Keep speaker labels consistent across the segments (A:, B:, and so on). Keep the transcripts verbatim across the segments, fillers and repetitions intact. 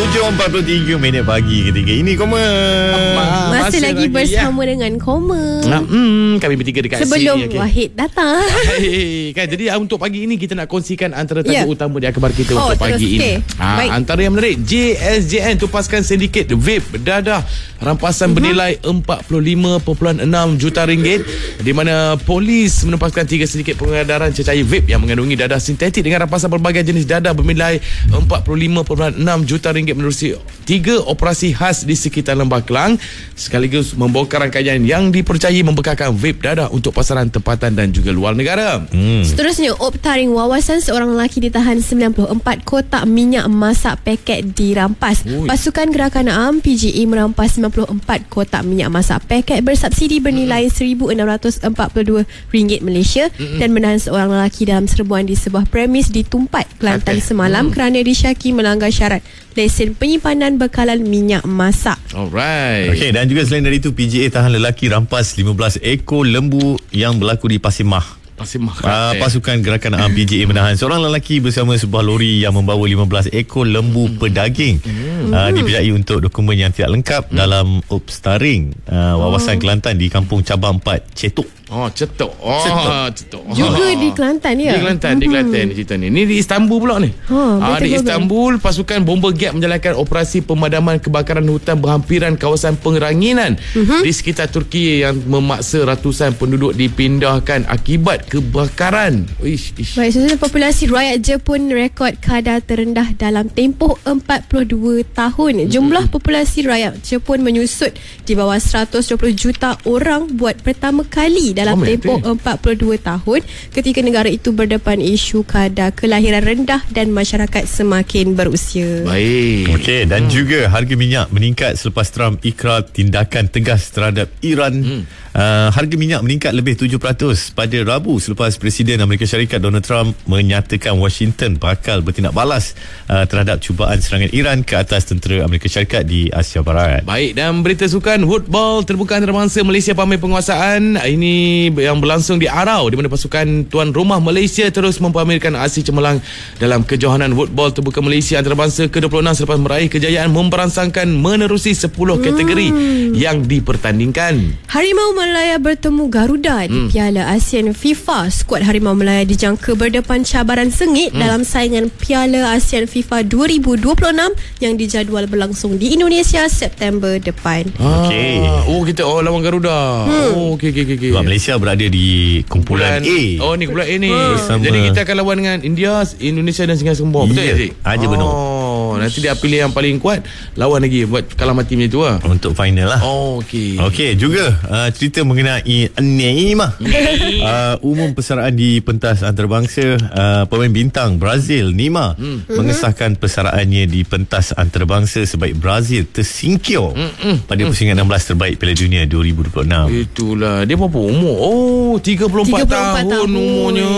A: tujuh empat puluh tiga minit pagi ketika ini Koma.
B: Masih, Masih lagi, lagi bersama ya. dengan Koma.
A: Nah, hmm, kami bertiga dekat
B: sebelum
A: sini. Sebelum
B: Wahid datang.
A: Hey, kan, jadi untuk pagi ini kita nak kongsikan antara tajuk yeah. utama di akhbar kita
B: oh,
A: untuk
B: terus,
A: pagi
B: okay.
A: ini. Ha, antara yang menarik, J S J N tupaskan sindiket vape berdadah. Rampasan uh-huh. bernilai empat puluh lima perpuluhan enam juta ringgit, di mana polis menempaskan tiga sindiket pengedaran cecair vape yang mengandungi dadah sintetik dengan rampasan berbagai jenis dadah bernilai empat puluh lima perpuluhan enam juta ringgit menerusi tiga operasi khas di sekitar Lembah Kelang, sekaligus membongkar rangkaian yang dipercayai membekalkan vape dadah untuk pasaran tempatan dan juga luar negara.
B: Hmm. Seterusnya, Optaring wawasan seorang lelaki ditahan sembilan puluh empat kotak minyak masak paket dirampas. Ui. Pasukan Gerakan A M P G E merampas sembilan puluh empat kotak minyak masak paket bersubsidi bernilai seribu enam ratus empat puluh dua ringgit Malaysia mm-hmm. dan menahan seorang lelaki dalam serbuan di sebuah premis di Tumpat, Kelantan okay. semalam mm. kerana disyaki melanggar syarat lesen penyimpanan bekalan minyak masak.
A: Alright.
C: Okey, dan juga selain dari itu, P J A tahan lelaki rampas lima belas ekor lembu yang berlaku di Pasir Mah.
A: Pasir Mah.
C: Uh, pasukan Gerakan A M P J A menahan seorang lelaki bersama sebuah lori yang membawa lima belas ekor lembu hmm. pedaging. Hmm. Uh, dipercayai untuk dokumen yang tidak lengkap hmm. dalam Optaring uh, wawasan oh. Kelantan di Kampung Cabang empat, Cetuk.
A: Oh, Cetuk. Oh, Cetuk. Cetuk.
B: Juga di Kelantan ya?
A: Di Kelantan, di Kelantan ni cerita ni. Ni di Istanbul pula ni.
B: Oh,
A: ah, di Istanbul, pasukan Bomber Gap menjalankan operasi pemadaman kebakaran hutan berhampiran kawasan Pengeranginan uh-huh. di sekitar Turki yang memaksa ratusan penduduk dipindahkan akibat kebakaran. Ish, ish.
B: Baik, sesuai populasi rakyat Jepun rekod kadar terendah dalam tempoh empat puluh dua tahun. Jumlah populasi rakyat Jepun menyusut di bawah seratus dua puluh juta orang buat pertama kali dalam oh, tempoh empat puluh dua tahun ketika negara itu berdepan isu kadar kelahiran rendah dan masyarakat semakin berusia.
A: Baik.
C: Okey, dan hmm. juga harga minyak meningkat selepas Trump ikrar tindakan tegas terhadap Iran. Hmm. Uh, harga minyak meningkat lebih tujuh peratus pada Rabu selepas Presiden Amerika Syarikat Donald Trump menyatakan Washington bakal bertindak balas uh, terhadap cubaan serangan Iran ke atas tentera Amerika Syarikat di Asia Barat.
A: Baik, dan berita sukan football terbuka antarabangsa Malaysia pamer penguasaan. Ini yang berlangsung di Arau, di mana pasukan tuan rumah Malaysia terus mempamerkan aksi cemerlang dalam kejohanan football terbuka Malaysia antarabangsa ke dua puluh enam selepas meraih kejayaan memberangsangkan menerusi sepuluh kategori hmm. yang dipertandingkan.
B: Harimau Malaya bertemu Garuda di hmm. Piala ASEAN FIFA. Skuad Harimau Malaya dijangka berdepan cabaran sengit hmm. dalam saingan Piala ASEAN FIFA dua ribu dua puluh enam yang dijadual berlangsung di Indonesia September depan.
A: Ah, okey. Oh, kita oh lawan Garuda. Hmm. Oh, okey okey okey.
C: Malaysia berada di kumpulan, kumpulan A.
A: Oh, ni kumpulan A ni.
C: Hmm.
A: Jadi kita akan lawan dengan India, Indonesia dan Singapura. Betul
C: ya,
A: tak?
C: Aja oh. benar.
A: Nanti dia pilih yang paling kuat, lawan lagi buat kalah mati macam tu lah.
C: Untuk final lah.
A: Oh, okey.
C: Okey, juga uh, cerita mengenai Neymar. uh, umum persaraan di pentas antarabangsa, uh, pemain bintang Brazil Neymar hmm. mengesahkan persaraannya di pentas antarabangsa sebaik Brazil tersingkir hmm. pada pusingan enam belas terbaik Piala Dunia dua ribu dua puluh enam.
A: Itulah, dia berapa umur? Oh, tiga puluh empat tahun umurnya.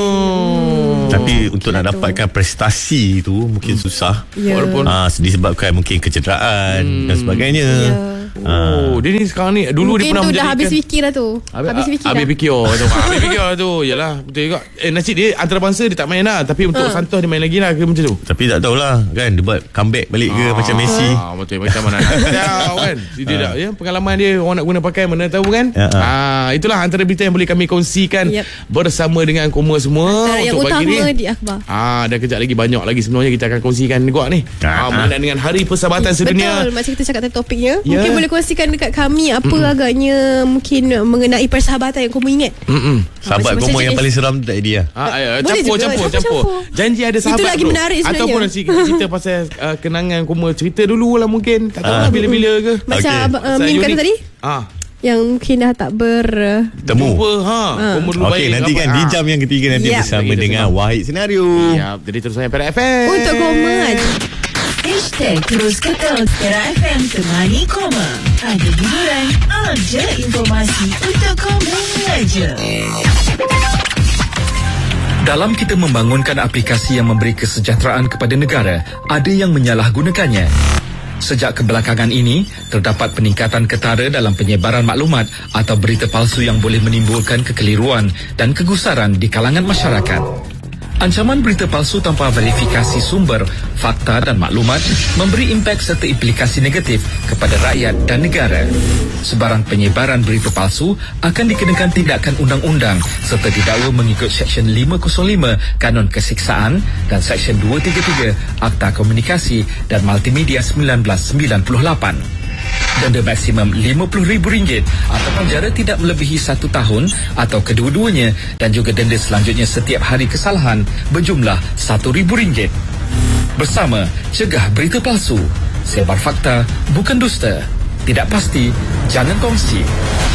C: Hmm. Tapi untuk nak dapatkan prestasi itu mungkin hmm. susah.
B: Yeah.
C: Walaupun uh, disebabkan mungkin kecederaan hmm. dan sebagainya.
B: Yeah.
A: Oh, uh. dia ni sekarang ni dulu
B: mungkin
A: dia pernah
B: tu
A: menjadikan,
B: dah habis fikir lah tu.
A: Habis,
B: habis fikir
A: habis
B: dah.
A: fikir tu. Habis fikir tu. Yalah, betul juga. Eh, nasib dia antarabangsa dia tak main lah, tapi untuk uh. Santos dia main lagi lah ke macam tu.
C: Tapi tak tahulah kan, dia buat comeback balik ke ah. macam Messi.
A: Ah, betul, macam mana nak tahu kan. Dia ah. tak, ya, pengalaman dia orang nak guna pakai mana tahu kan. Ah, ah. ah itulah antara berita yang boleh kami kongsikan yep. bersama dengan Koma semua
B: antara
A: untuk pagi ni.
B: Yang utama di akhbar.
A: Ah, dan kejap lagi banyak lagi sebenarnya kita akan kongsikan juga ni. Ah, ah. mengenai dengan Hari Persahabatan Sedunia.
B: Betul, macam kita cakap tentang topiknya.
A: Yeah.
B: Mungkin boleh kongsikan dekat kami apa mm. agaknya mungkin mengenai persahabatan yang Koma ingat.
A: Mm-mm.
C: Sahabat
B: ah,
C: Koma yang paling seram tu tak dia.
A: Ah, ayo, campur, campur, campur, campur. Janji ada sahabat.
B: Itu lagi
A: dulu.
B: menarik sebenarnya.
A: Ataupun cerita pasal uh, kenangan Koma, cerita dulu lah mungkin. Tak tahu ah. lah bila-bila ke.
B: Macam okay. uh, Min kata tadi.
A: Ah.
B: Yang mungkin dah tak ber
C: temu.
A: Ha.
B: Ah.
C: Okey, nanti kan di jam yang ketiga nanti yep. bersama lagi dengan Wahid Senario.
A: Ya, yep. Jadi terus saya Perak F M.
B: Untuk Koma.
D: Hashtag terus ketol Perak F M temani Koma. Ada hiburan, ada informasi untuk Koma saja.
E: Dalam kita membangunkan aplikasi yang memberi kesejahteraan kepada negara, ada yang menyalahgunakannya. Sejak kebelakangan ini, terdapat peningkatan ketara dalam penyebaran maklumat atau berita palsu yang boleh menimbulkan kekeliruan dan kegusaran di kalangan masyarakat. Ancaman berita palsu tanpa verifikasi sumber, fakta dan maklumat, memberi impak serta implikasi negatif kepada rakyat dan negara. Sebarang penyebaran berita palsu akan dikenakan tindakan undang-undang serta didakwa mengikut Seksyen lima kosong lima Kanun Kesiksaan dan Seksyen dua tiga tiga Akta Komunikasi dan Multimedia sembilan belas sembilan puluh lapan. Denda maksimum lima puluh ribu ringgit atau penjara tidak melebihi satu tahun atau kedua-duanya, dan juga denda selanjutnya setiap hari kesalahan berjumlah satu ribu ringgit. Bersama, cegah berita palsu. Sebar fakta, bukan dusta. Tidak pasti, jangan kongsi.